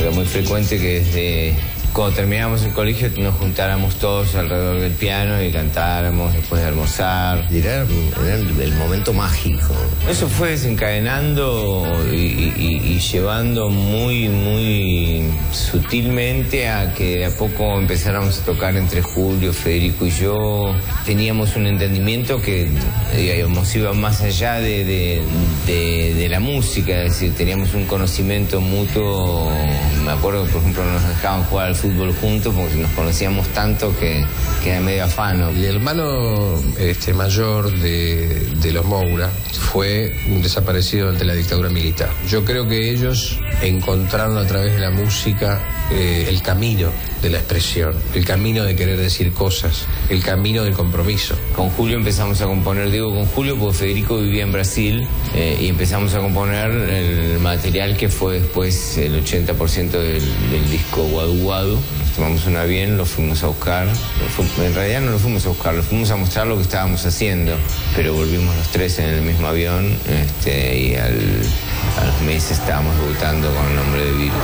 Era muy frecuente que desde cuando terminábamos el colegio nos juntáramos todos alrededor del piano y cantáramos después de almorzar. Y era el momento mágico. Eso fue desencadenando y llevando muy sutilmente a que de a poco empezáramos a tocar entre Julio, Federico y yo. Teníamos un entendimiento que, digamos, iba más allá de la música, es decir, teníamos un conocimiento mutuo. Me acuerdo que, por ejemplo, nos dejaban jugar al fútbol juntos porque nos conocíamos tanto que era medio afano. El hermano mayor de los Moura fue un desaparecido ante la dictadura militar. Yo creo que ellos encontraron a través de la música el camino de la expresión, el camino de querer decir cosas, el camino del compromiso. Con Julio empezamos a componer, digo con Julio porque Federico vivía en Brasil, y empezamos a componer el material que fue después el 80% del disco Guadu Guadu. Nos tomamos un avión, lo fuimos a buscar. En realidad no lo fuimos a buscar, lo fuimos a mostrar lo que estábamos haciendo, pero volvimos los tres en el mismo avión, y a los meses estábamos debutando con El Nombre de Virus.